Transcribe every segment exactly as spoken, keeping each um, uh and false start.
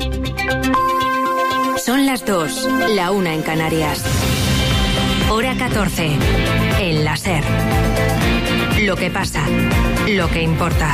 Son las dos, la una en Canarias. Hora catorce, en la SER. Lo que pasa, lo que importa.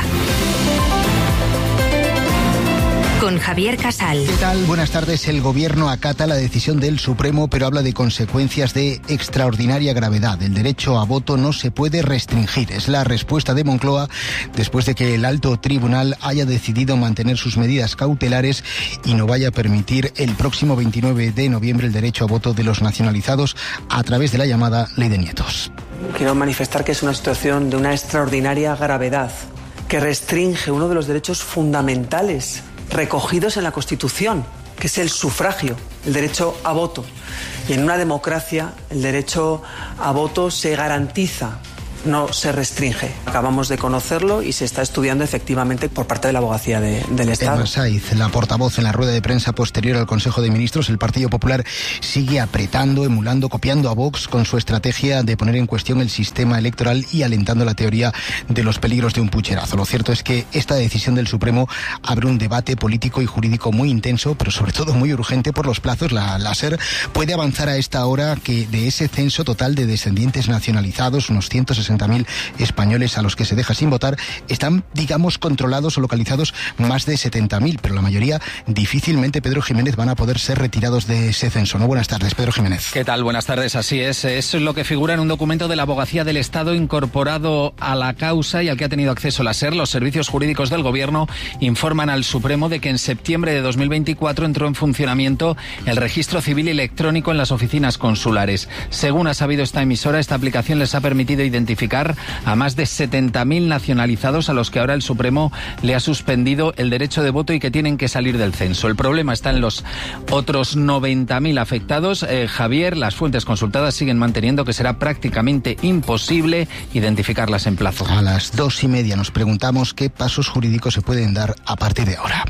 Con Javier Casal. ¿Qué tal? Buenas tardes. El Gobierno acata la decisión del Supremo, pero habla de consecuencias de extraordinaria gravedad. El derecho a voto no se puede restringir. Es la respuesta de Moncloa después de que el alto tribunal haya decidido mantener sus medidas cautelares y no vaya a permitir el próximo veintinueve de noviembre el derecho a voto de los nacionalizados a través de la llamada Ley de Nietos. Quiero manifestar que es una situación de una extraordinaria gravedad que restringe uno de los derechos fundamentales recogidos en la Constitución, que es el sufragio, el derecho a voto. Y en una democracia el derecho a voto se garantiza, no se restringe. Acabamos de conocerlo y se está estudiando efectivamente por parte de la Abogacía de, del Estado. Emma Saiz, la portavoz en la rueda de prensa posterior al Consejo de Ministros, el Partido Popular sigue apretando, emulando, copiando a Vox con su estrategia de poner en cuestión el sistema electoral y alentando la teoría de los peligros de un pucherazo. Lo cierto es que esta decisión del Supremo abre un debate político y jurídico muy intenso, pero sobre todo muy urgente por los plazos. La, la SER puede avanzar a esta hora que de ese censo total de descendientes nacionalizados, unos ciento sesenta mil españoles a los que se deja sin votar, están, digamos, controlados o localizados más de setenta mil, pero la mayoría difícilmente, Pedro Jiménez, van a poder ser retirados de ese censo. ¿No? Buenas tardes, Pedro Jiménez. ¿Qué tal? Buenas tardes, así es. Eso es lo que figura en un documento de la Abogacía del Estado incorporado a la causa y al que ha tenido acceso la SER. Los servicios jurídicos del Gobierno informan al Supremo de que en septiembre de dos mil veinticuatro entró en funcionamiento el registro civil electrónico en las oficinas consulares. Según ha sabido esta emisora, esta aplicación les ha permitido identificar a más de setenta mil nacionalizados a los que ahora el Supremo le ha suspendido el derecho de voto y que tienen que salir del censo. El problema está en los otros noventa mil afectados. Eh, Javier, las fuentes consultadas siguen manteniendo que será prácticamente imposible identificarlas en plazo. A las dos y media nos preguntamos qué pasos jurídicos se pueden dar a partir de ahora.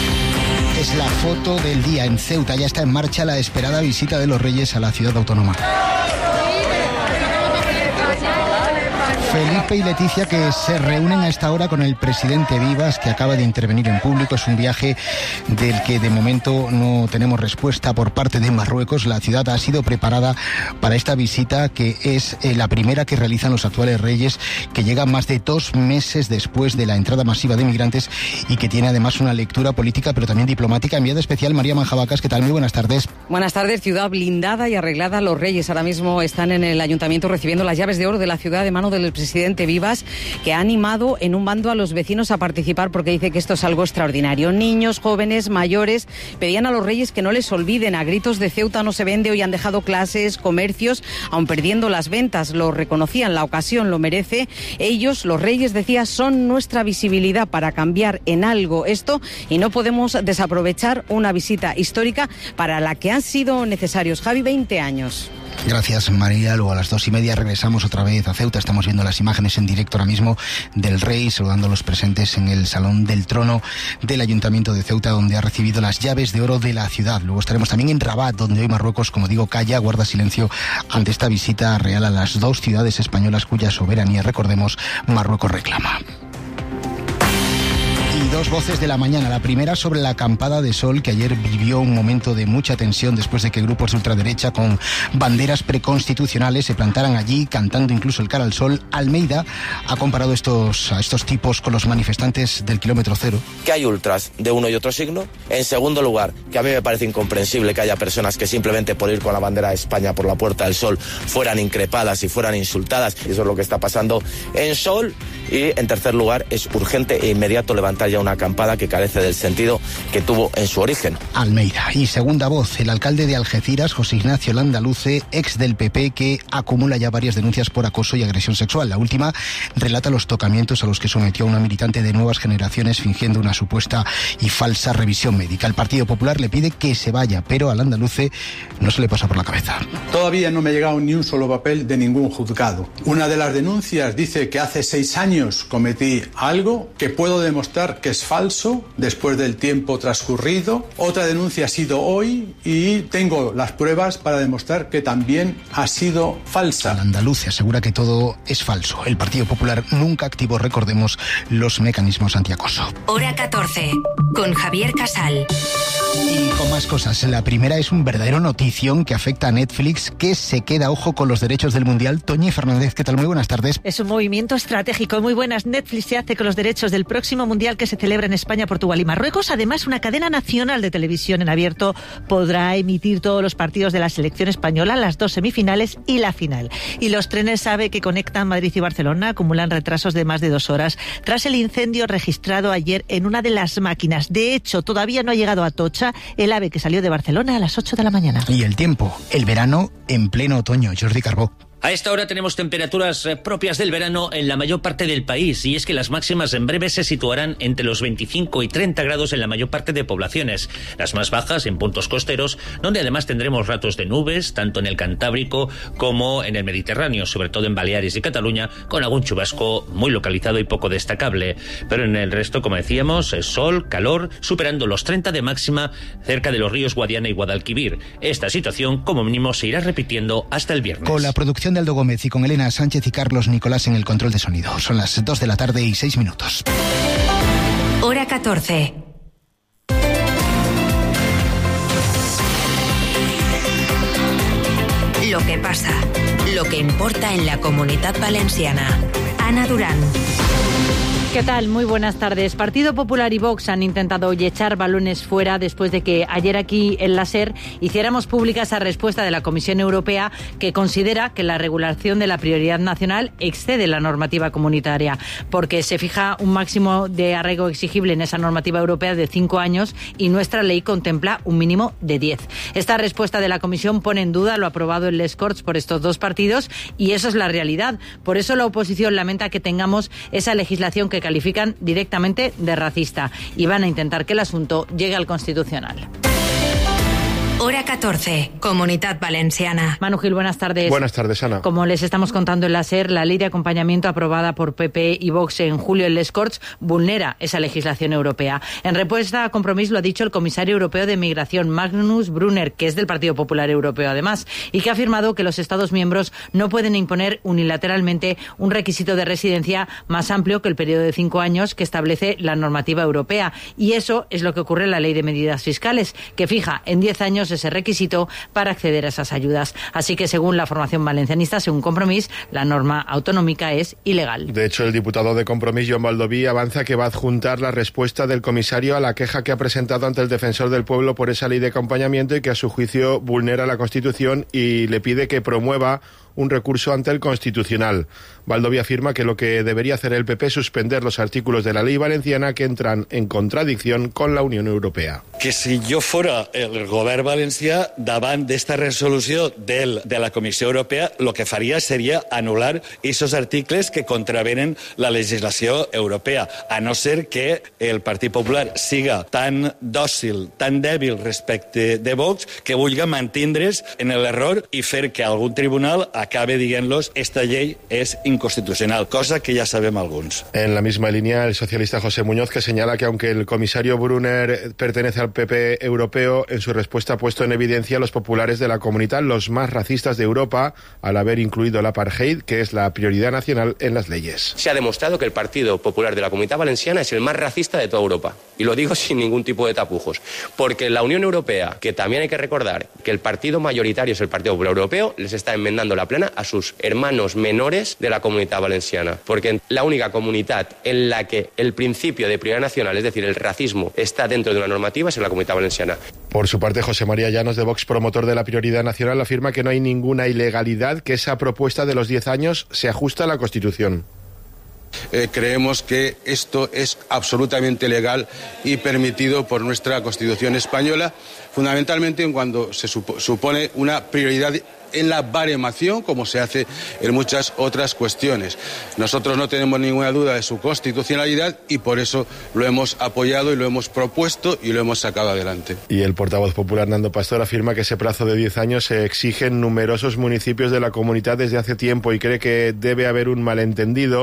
Es la foto del día en Ceuta. Ya está en marcha la esperada visita de los Reyes a la ciudad autónoma. Felipe y Leticia, que se reúnen a esta hora con el presidente Vivas, que acaba de intervenir en público. Es un viaje del que de momento no tenemos respuesta por parte de Marruecos. La ciudad ha sido preparada para esta visita, que es la primera que realizan los actuales reyes, que llega más de dos meses después de la entrada masiva de migrantes y que tiene además una lectura política pero también diplomática. Enviada especial María Manjabacas, ¿qué tal? Muy buenas tardes. Buenas tardes. Ciudad blindada y arreglada. Los reyes ahora mismo están en el ayuntamiento recibiendo las llaves de oro de la ciudad de mano del presidente Vivas, que ha animado en un bando a los vecinos a participar porque dice que esto es algo extraordinario. Niños, jóvenes, mayores pedían a los reyes que no les olviden. A gritos de Ceuta no se vende. Hoy han dejado clases, comercios, aun perdiendo las ventas. Lo reconocían, la ocasión lo merece. Ellos, los reyes, decía, son nuestra visibilidad para cambiar en algo esto y no podemos desaprovechar una visita histórica para la que han sido necesarios, Javi, veinte años. Gracias, María. Luego a las dos y media regresamos otra vez a Ceuta. Estamos viendo las imágenes en directo ahora mismo del rey saludando a los presentes en el Salón del Trono del Ayuntamiento de Ceuta, donde ha recibido las llaves de oro de la ciudad. Luego estaremos también en Rabat, donde hoy Marruecos, como digo, calla, guarda silencio ante esta visita real a las dos ciudades españolas cuya soberanía, recordemos, Marruecos reclama. Y dos voces de la mañana. La primera sobre la acampada de Sol, que ayer vivió un momento de mucha tensión después de que grupos de ultraderecha con banderas preconstitucionales se plantaran allí, cantando incluso el Cara al Sol. Almeida ha comparado estos, a estos tipos con los manifestantes del kilómetro cero. Que hay ultras de uno y otro signo. En segundo lugar, que a mí me parece incomprensible que haya personas que simplemente por ir con la bandera de España por la Puerta del Sol fueran increpadas y fueran insultadas. Y eso es lo que está pasando en Sol. Y en tercer lugar, es urgente e inmediato levantar ya una acampada que carece del sentido que tuvo en su origen. Almeida. Y segunda voz, el alcalde de Algeciras, José Ignacio Landaluce, ex del P P, que acumula ya varias denuncias por acoso y agresión sexual. La última relata los tocamientos a los que sometió a una militante de Nuevas Generaciones fingiendo una supuesta y falsa revisión médica. El Partido Popular le pide que se vaya, pero a Landaluce no se le pasa por la cabeza. Todavía no me ha llegado ni un solo papel de ningún juzgado. Una de las denuncias dice que hace seis años cometí algo que puedo demostrar que que es falso después del tiempo transcurrido. Otra denuncia ha sido hoy y tengo las pruebas para demostrar que también ha sido falsa. El andaluz se asegura que todo es falso. El Partido Popular nunca activó, recordemos, los mecanismos antiacoso. Hora catorce, con Javier Casal. Y con más cosas. La primera es un verdadero notición que afecta a Netflix, que se queda, ojo, con los derechos del Mundial. Toñi Fernández, ¿qué tal? Muy buenas tardes. Es un movimiento estratégico. Muy buenas. Netflix se hace con los derechos del próximo Mundial que se celebra en España, Portugal y Marruecos. Además, una cadena nacional de televisión en abierto podrá emitir todos los partidos de la selección española, las dos semifinales y la final. Y los trenes AVE que conectan Madrid y Barcelona acumulan retrasos de más de dos horas tras el incendio registrado ayer en una de las máquinas. De hecho, todavía no ha llegado a Atocha el AVE que salió de Barcelona a las ocho de la mañana. Y el tiempo, el verano en pleno otoño. Jordi Carbó. A esta hora tenemos temperaturas propias del verano en la mayor parte del país, y es que las máximas en breve se situarán entre los veinticinco y treinta grados en la mayor parte de poblaciones. Las más bajas en puntos costeros, donde además tendremos ratos de nubes, tanto en el Cantábrico como en el Mediterráneo, sobre todo en Baleares y Cataluña, con algún chubasco muy localizado y poco destacable. Pero en el resto, como decíamos, es sol, calor, superando los treinta de máxima cerca de los ríos Guadiana y Guadalquivir. Esta situación, como mínimo, se irá repitiendo hasta el viernes. Con la producción de Aldo Gómez y con Elena Sánchez y Carlos Nicolás en el control de sonido. Son las dos de la tarde y seis minutos. Hora catorce. Lo que pasa, lo que importa en la Comunitat Valenciana. Ana Durán. ¿Qué tal? Muy buenas tardes. Partido Popular y Vox han intentado hoy echar balones fuera después de que ayer aquí en la SER hiciéramos pública esa respuesta de la Comisión Europea, que considera que la regulación de la prioridad nacional excede la normativa comunitaria, porque se fija un máximo de arraigo exigible en esa normativa europea de cinco años y nuestra ley contempla un mínimo de diez. Esta respuesta de la Comisión pone en duda lo aprobado en les Corts por estos dos partidos, y eso es la realidad. Por eso la oposición lamenta que tengamos esa legislación que califican directamente de racista, y van a intentar que el asunto llegue al Constitucional. Hora catorce, Comunitat Valenciana. Manu Gil, buenas tardes. Buenas tardes, Ana. Como les estamos contando en la SER, la ley de acompañamiento aprobada por P P y Vox en julio en les Corts vulnera esa legislación europea. En respuesta a Compromís lo ha dicho el comisario europeo de Migración, Magnus Brunner, que es del Partido Popular Europeo además, y que ha afirmado que los Estados miembros no pueden imponer unilateralmente un requisito de residencia más amplio que el periodo de cinco años que establece la normativa europea. Y eso es lo que ocurre en la ley de medidas fiscales, que fija en diez años ese requisito para acceder a esas ayudas. Así que, según la formación valencianista, según Compromís, la norma autonómica es ilegal. De hecho, el diputado de Compromís, Jon Baldoví, avanza que va a adjuntar la respuesta del comisario a la queja que ha presentado ante el Defensor del Pueblo por esa ley de acompañamiento y que, a su juicio, vulnera la Constitución, y le pide que promueva un recurso ante el Constitucional. Baldoví afirma que lo que debería hacer el P P es suspender los artículos de la ley valenciana que entran en contradicción con la Unión Europea. Que si jo fora el govern valencià, davant d'esta resolució del, de la Comissió Europea, el que faria seria anul·lar aquests articles que contravenen la legislació europea, a no ser que el Partit Popular siga tan dòcil, tan dèbil respecte de Vox, que vulgui mantindre's en l'error i fer que algun tribunal acabe dient-los esta llei és inconstitucional, cosa que ya sabemos algunos. En la misma línea, el socialista José Muñoz, que señala que aunque el comisario Brunner pertenece al P P europeo, en su respuesta ha puesto en evidencia a los populares de la comunidad, los más racistas de Europa, al haber incluido el apartheid, que es la prioridad nacional, en las leyes. Se ha demostrado que el Partido Popular de la Comunidad Valenciana es el más racista de toda Europa. Y lo digo sin ningún tipo de tapujos. Porque la Unión Europea, que también hay que recordar que el partido mayoritario es el Partido Popular Europeo, les está enmendando la plena a sus hermanos menores de la Comunidad Valenciana, porque la única comunidad en la que el principio de prioridad nacional, es decir, el racismo, está dentro de una normativa es en la Comunidad Valenciana. Por su parte, José María Llanos, de Vox, promotor de la prioridad nacional, afirma que no hay ninguna ilegalidad, que esa propuesta de los diez años se ajusta a la Constitución. Eh, creemos que esto es absolutamente legal y permitido por nuestra Constitución española, fundamentalmente en cuando se supo, supone una prioridad en la baremación, como se hace en muchas otras cuestiones. Nosotros no tenemos ninguna duda de su constitucionalidad y por eso lo hemos apoyado y lo hemos propuesto y lo hemos sacado adelante. Y el portavoz popular Nando Pastor afirma que ese plazo de diez años se exige en numerosos municipios de la comunidad desde hace tiempo y cree que debe haber un malentendido,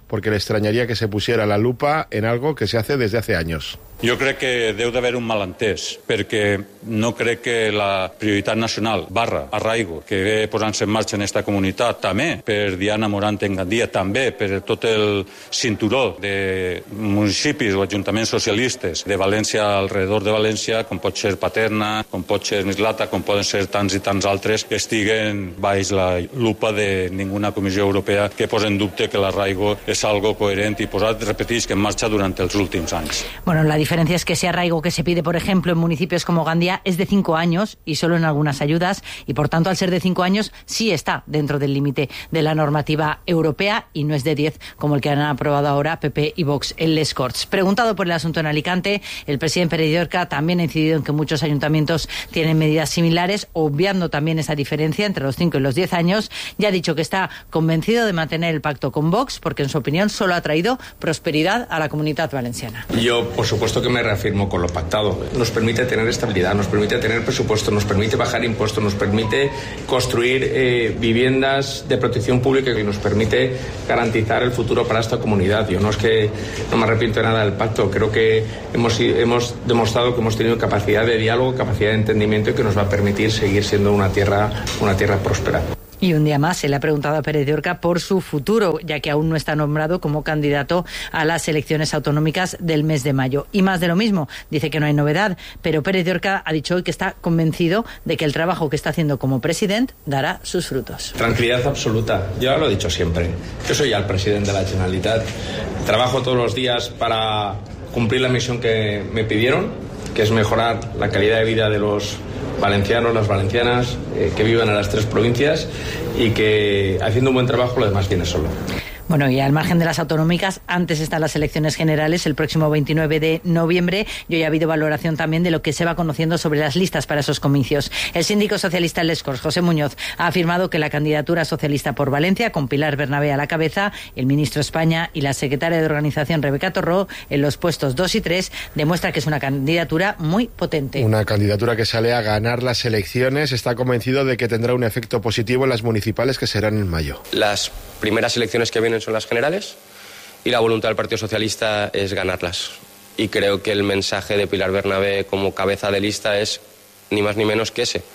porque le extrañaría que se pusiera la lupa en algo que se hace desde hace años. Jo crec que deu d'haver un malentès, perquè no crec que la prioritat nacional barra arraigo que ve posant-se en marxa en aquesta comunitat, també per Diana Morant en Gandia, també per tot el cinturó de municipis o ajuntaments socialistes de València, alrededor de València, com pot ser Paterna, com pot ser Mislata, com poden ser tants i tants altres, que estiguen baix la lupa de ninguna comissió europea que posa en dubte que l'arraigo és algo coherent i posat, repetís, que en marxa durant els últims anys. Bueno, la La diferencia es que ese arraigo que se pide, por ejemplo, en municipios como Gandia es de cinco años y solo en algunas ayudas, y por tanto, al ser de cinco años, sí está dentro del límite de la normativa europea y no es de diez, como el que han aprobado ahora P P y Vox en Les Corts. Preguntado por el asunto en Alicante, el presidente Pere también ha incidido en que muchos ayuntamientos tienen medidas similares, obviando también esa diferencia entre los cinco y los diez años. Ya ha dicho que está convencido de mantener el pacto con Vox, porque en su opinión solo ha traído prosperidad a la Comunidad Valenciana. Yo, por supuesto, que me reafirmo con lo pactado. Nos permite tener estabilidad, nos permite tener presupuesto, nos permite bajar impuestos, nos permite construir eh, viviendas de protección pública y nos permite garantizar el futuro para esta comunidad. Yo no es que no me arrepiento de nada del pacto, creo que hemos, hemos demostrado que hemos tenido capacidad de diálogo, capacidad de entendimiento y que nos va a permitir seguir siendo una tierra, una tierra próspera. Y un día más se le ha preguntado a Pérez de Orca por su futuro, ya que aún no está nombrado como candidato a las elecciones autonómicas del mes de mayo. Y más de lo mismo, dice que no hay novedad, pero Pérez de Orca ha dicho hoy que está convencido de que el trabajo que está haciendo como presidente dará sus frutos. Tranquilidad absoluta, yo lo he dicho siempre. Yo soy ya el presidente de la Generalitat, trabajo todos los días para cumplir la misión que me pidieron, que es mejorar la calidad de vida de los valencianos, las valencianas, eh, que vivan en las tres provincias y que haciendo un buen trabajo lo demás viene solo. Bueno, y al margen de las autonómicas, antes están las elecciones generales el próximo veintinueve de noviembre y hoy ha habido valoración también de lo que se va conociendo sobre las listas para esos comicios. El síndico socialista en Les Corts, José Muñoz, ha afirmado que la candidatura socialista por Valencia, con Pilar Bernabé a la cabeza, el ministro España y la secretaria de organización Rebeca Torró en los puestos dos y tres, demuestra que es una candidatura muy potente. Una candidatura que sale a ganar las elecciones. Está convencido de que tendrá un efecto positivo en las municipales que serán en mayo. Las primeras elecciones que vienen son las generales y la voluntad del Partido Socialista es ganarlas. Y creo que el mensaje de Pilar Bernabé como cabeza de lista es ni más ni menos que ese.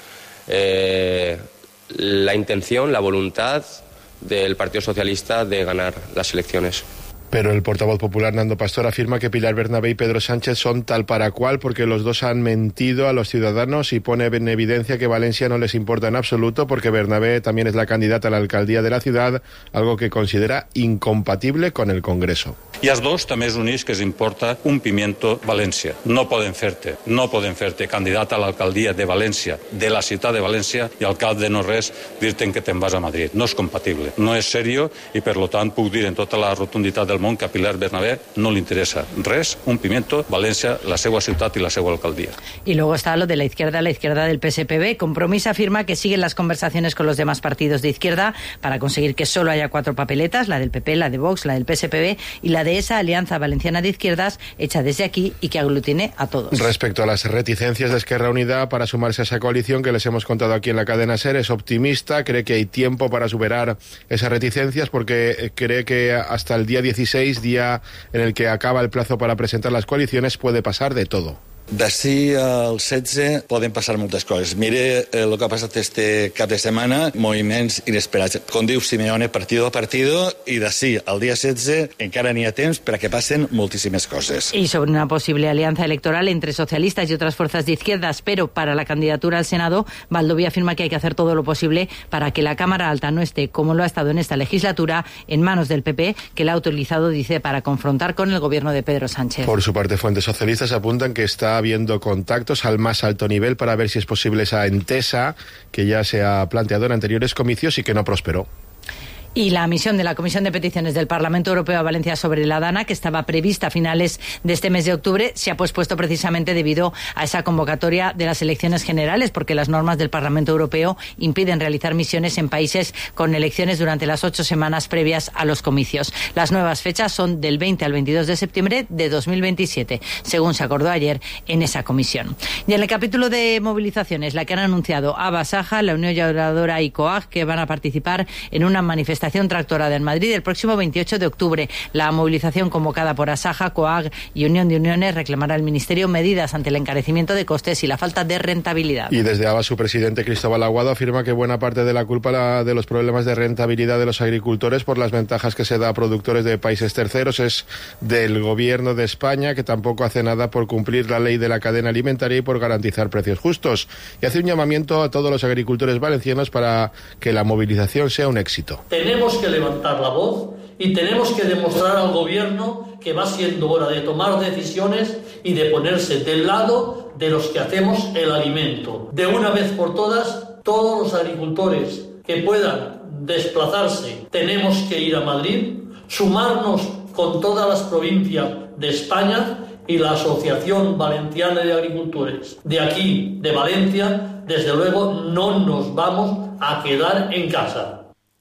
Eh, la intención, la voluntad del Partido Socialista de ganar las elecciones. Pero el portavoz popular Nando Pastor afirma que Pilar Bernabé y Pedro Sánchez son tal para cual porque los dos han mentido a los ciudadanos y pone en evidencia que Valencia no les importa en absoluto porque Bernabé también es la candidata a la alcaldía de la ciudad, algo que considera incompatible con el Congreso. I els dos també és unís que els importa un pimiento València. No poden fer-te, no poden fer-te candidat a l'alcaldia de València, de la ciutat de València, i al cap de no res dir-te que te'n vas a Madrid. No és compatible, no és serio i per lo tant puc dir en tota la rotunditat del món que a Pilar Bernabé no li interessa res, un pimiento, València, la seva ciutat i la seva alcaldia. Y luego está lo de la izquierda, la izquierda del P S P B. Compromís afirma que siguen las conversaciones con los demás partidos de izquierda para conseguir que solo haya cuatro papeletas, la del P P, la de Vox, la del P S P B y la de esa Alianza Valenciana de Izquierdas hecha desde aquí y que aglutine a todos. Respecto a las reticencias de Esquerra Unida para sumarse a esa coalición que les hemos contado aquí en la cadena SER, es optimista, cree que hay tiempo para superar esas reticencias porque cree que hasta el día dieciséis, día en el que acaba el plazo para presentar las coaliciones, puede pasar de todo. D'ací al setze poden passar moltes coses. Mire el que ha passat este cap de setmana, moviments inesperats. Com diu Simeone, partido a partido, i d'ací al dia setze encara n'hi ha temps per a que passen moltíssimes coses. Y sobre una posible alianza electoral entre socialistas y otras fuerzas de izquierdas, pero para la candidatura al Senado, Baldoví afirma que hay que hacer todo lo posible para que la Cámara Alta no esté, como lo ha estado en esta legislatura, en manos del P P, que la ha utilizado, dice, para confrontar con el gobierno de Pedro Sánchez. Por su parte, fuentes socialistas apuntan que está habiendo contactos al más alto nivel para ver si es posible esa entesa que ya se ha planteado en anteriores comicios y que no prosperó. Y la misión de la Comisión de Peticiones del Parlamento Europeo a Valencia sobre la DANA, que estaba prevista a finales de este mes de octubre, se ha pospuesto precisamente debido a esa convocatoria de las elecciones generales, porque las normas del Parlamento Europeo impiden realizar misiones en países con elecciones durante las ocho semanas previas a los comicios. Las nuevas fechas son del veinte al veintidós de septiembre de dos mil veintisiete, según se acordó ayer en esa comisión. Y en el capítulo de movilizaciones, la que han anunciado Aba Saja, la Unión Llauradora y COAG, que van a participar en una manifestación manifestación tractorada en Madrid el próximo veintiocho de octubre. La movilización convocada por Asaja, COAG y Unión de Uniones reclamará al Ministerio medidas ante el encarecimiento de costes y la falta de rentabilidad. Y desde A B A su presidente Cristóbal Aguado afirma que buena parte de la culpa la de los problemas de rentabilidad de los agricultores por las ventajas que se da a productores de países terceros es del gobierno de España, que tampoco hace nada por cumplir la ley de la cadena alimentaria y por garantizar precios justos. Y hace un llamamiento a todos los agricultores valencianos para que la movilización sea un éxito. Tenemos que levantar la voz y tenemos que demostrar al gobierno que va siendo hora de tomar decisiones y de ponerse del lado de los que hacemos el alimento. De una vez por todas, todos los agricultores que puedan desplazarse, tenemos que ir a Madrid, sumarnos con todas las provincias de España y la Asociación Valenciana de Agricultores. De aquí, de Valencia, desde luego no nos vamos a quedar en casa.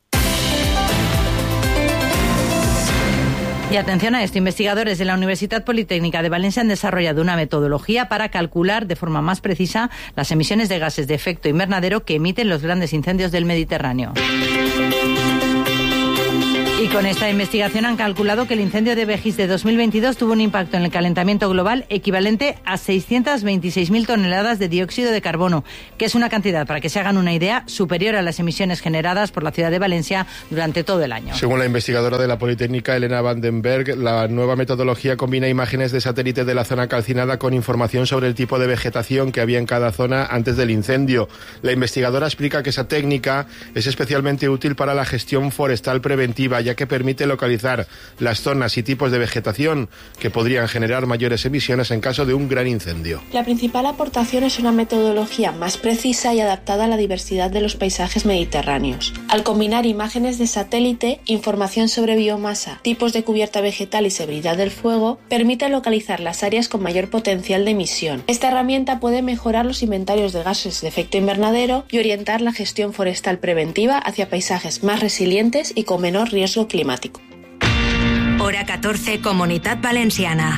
Y atención a esto, investigadores de la Universidad Politécnica de Valencia han desarrollado una metodología para calcular de forma más precisa las emisiones de gases de efecto invernadero que emiten los grandes incendios del Mediterráneo. Y con esta investigación han calculado que el incendio de Begís de dos mil veintidós tuvo un impacto en el calentamiento global equivalente a seiscientas veintiséis mil toneladas de dióxido de carbono, que es una cantidad, para que se hagan una idea, superior a las emisiones generadas por la ciudad de Valencia durante todo el año. Según la investigadora de la Politécnica, Elena Vandenberg, la nueva metodología combina imágenes de satélite de la zona calcinada con información sobre el tipo de vegetación que había en cada zona antes del incendio. La investigadora explica que esa técnica es especialmente útil para la gestión forestal preventiva, ya que permite localizar las zonas y tipos de vegetación que podrían generar mayores emisiones en caso de un gran incendio. La principal aportación es una metodología más precisa y adaptada a la diversidad de los paisajes mediterráneos. Al combinar imágenes de satélite, información sobre biomasa, tipos de cubierta vegetal y severidad del fuego, permite localizar las áreas con mayor potencial de emisión. Esta herramienta puede mejorar los inventarios de gases de efecto invernadero y orientar la gestión forestal preventiva hacia paisajes más resilientes y con menor riesgo climático. Hora catorce, Comunitat Valenciana.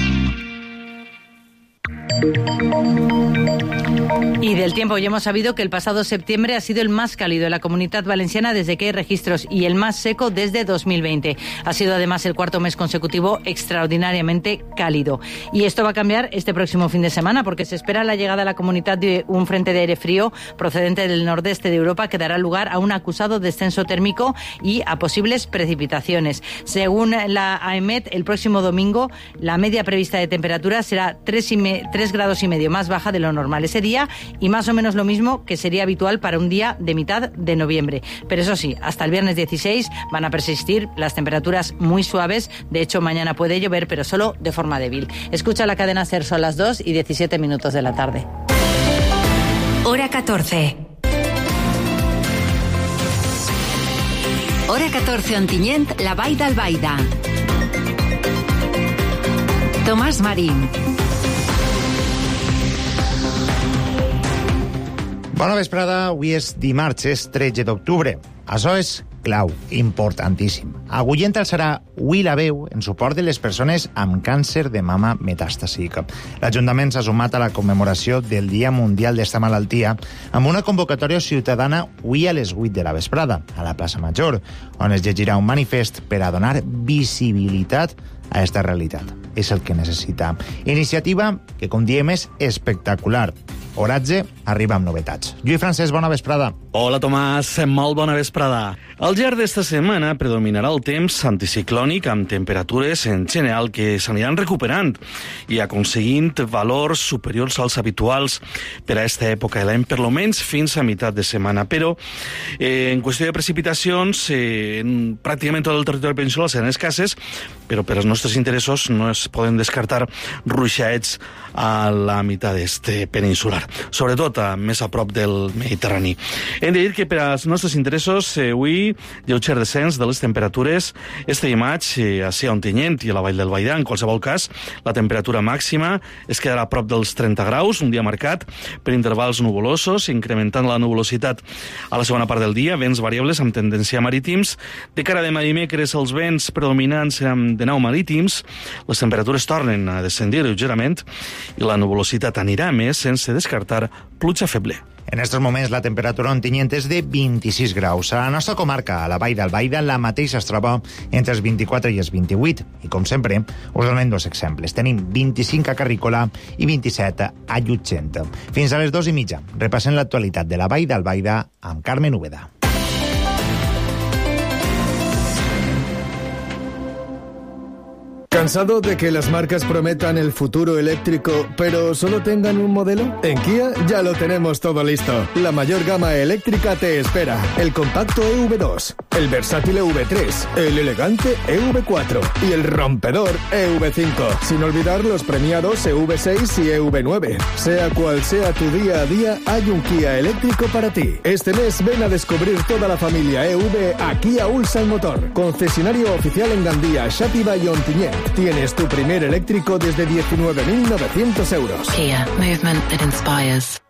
Y del tiempo, ya hemos sabido que el pasado septiembre ha sido el más cálido en la Comunitat Valenciana desde que hay registros y el más seco desde dos mil veinte. Ha sido además el cuarto mes consecutivo extraordinariamente cálido. Y esto va a cambiar este próximo fin de semana porque se espera la llegada a la comunidad de un frente de aire frío procedente del nordeste de Europa que dará lugar a un acusado descenso térmico y a posibles precipitaciones. Según la AEMET, el próximo domingo la media prevista de temperatura será tres grados y medio más baja de lo normal ese día y más o menos lo mismo que sería habitual para un día de mitad de noviembre. Pero eso sí, hasta el viernes dieciséis van a persistir las temperaturas muy suaves. De hecho, mañana puede llover, pero solo de forma débil. Escucha la cadena SER, son las dos y diecisiete minutos de la tarde. Hora catorce. Hora catorce, Ontinyent, la Vall d'Albaida. Tomàs Marín. Bona vesprada, avui és dimarts, és tretze d'octubre. Això és clau, importantíssim. Agullent alçarà avui la veu en suport de les persones amb càncer de mama metàstasic. L'Ajuntament s'ha sumat a la commemoració del Dia Mundial d'esta malaltia amb una convocatòria ciutadana avui a les vuit de la vesprada, a la plaça Major, on es llegirà un manifest per a donar visibilitat a aquesta realitat. És el que necessita. Iniciativa que, com diem, és espectacular. Oratge arriba amb novetats. Lluís Francesc, bona vesprada. Hola, Tomàs. Molt bona vesprada. Al llarg d'esta setmana predominarà el temps anticiclònic amb temperatures en general que s'aniran recuperant i aconseguint valors superiors als habituals per a aquesta època de l'any, per lo menys fins a meitat de setmana. Però eh, en qüestió de precipitacions, eh, en pràcticament tot el territori peninsular seran escasses, però per als nostres interessos no es poden descartar ruixaets a la meitat d'este peninsular, sobretot a, més a prop del Mediterrani. Hem de dir que per als nostres interessos eh, avui lleuger descens de les temperatures este dimarts eh, a Sia Ontinyent i a la Vall del Baida. En qualsevol cas, la temperatura màxima es quedarà a prop dels trenta graus, un dia marcat per intervals nuvolosos, incrementant la nuvolositat a la segona part del dia, vents variables amb tendència a marítims. De cara a demà dimecres, els vents predominants seran de nou marítims, les temperatures tornen a descendir lleugerament i la nuvolositat anirà més sense descartar pluja feble. En estos moments la temperatura a Ontinyent és de vint-i-sis graus. A la nostra comarca, a la Vall d'Albaida, la mateixa es troba entre els vint-i-quatre i els vint-i-vuit. I com sempre, us donem dos exemples. Tenim vint-i-cinc a Carrícola i vint-i-set a Llutxent. Fins a les dues i mitja. Repassem l'actualitat de la Vall d'Albaida amb Carmen Úbeda. ¿Cansado de que las marcas prometan el futuro eléctrico, pero solo tengan un modelo? En Kia ya lo tenemos todo listo. La mayor gama eléctrica te espera. El compacto E V dos, el versátil E V tres, el elegante E V cuatro y el rompedor E V cinco. Sin olvidar los premiados E V seis y E V nueve. Sea cual sea tu día a día, hay un Kia eléctrico para ti. Este mes ven a descubrir toda la familia E V a Kia Ulsan Motor. Concesionario oficial en Gandía, Xàtiva y Ontinyent. Tienes tu primer eléctrico desde diecinueve mil novecientos euros. Kia, movement that inspires.